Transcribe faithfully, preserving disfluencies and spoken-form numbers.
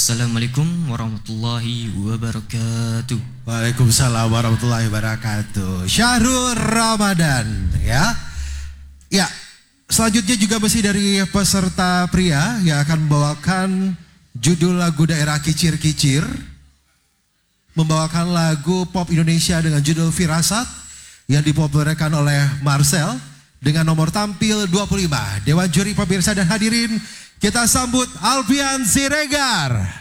Assalamualaikum warahmatullahi wabarakatuh. Waalaikumsalam warahmatullahi wabarakatuh. Syahrul Ramadan, ya. Ya, selanjutnya juga masih dari peserta pria yang akan membawakan judul lagu daerah Kicir-Kicir. Membawakan lagu pop Indonesia dengan judul Firasat yang dipopulerkan oleh Marcel dengan nomor tampil dua puluh lima. Dewan juri pemirsa dan hadirin, kita sambut Alfian Siregar.